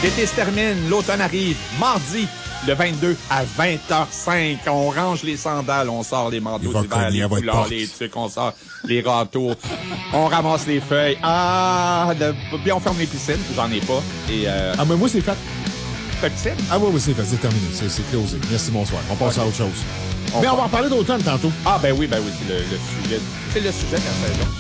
L'été se termine, l'automne arrive. Mardi, le 22 à 20h05, on range les sandales, on sort les manteaux d'hiver, les foulards, les trucs, on sort les râteaux, on ramasse les feuilles. Puis on ferme les piscines, j'en ai pas. Et mais moi, c'est fait. T'as piscine? Oui, c'est fait, c'est terminé, c'est closé. Merci, bonsoir. On passe à autre chose. Mais on va en parler d'automne tantôt. Ben oui, c'est le sujet. C'est le sujet de la saison.